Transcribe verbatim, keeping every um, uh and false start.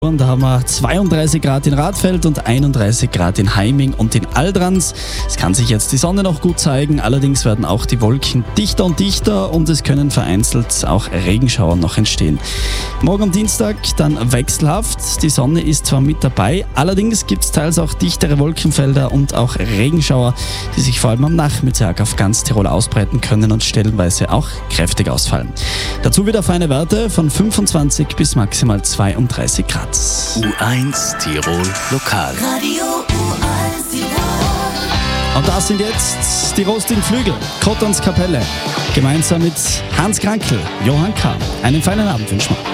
Und da haben wir zweiunddreißig Grad in Radfeld und einunddreißig Grad in Heiming und in Aldrans. Es kann sich jetzt die Sonne noch gut zeigen, allerdings werden auch die Wolken dichter und dichter und es können vereinzelt auch Regenschauer noch entstehen. Morgen am Dienstag dann wechselhaft. Die Sonne ist zwar mit dabei, allerdings gibt es teils auch dichtere Wolkenfelder und auch Regenschauer, die sich vor allem am Nachmittag auf ganz Tirol ausbreiten können und stellenweise auch kräftig ausfallen. Dazu wieder feine Werte von fünfundzwanzig bis maximal zweiunddreißig Grad. U eins Tirol Lokal. Radio U eins Tirol. Und das sind jetzt die Rostigen Flügel, Kottons Kapelle, gemeinsam mit Hans Krankel, Johann K. Einen feinen Abend wünschen wir.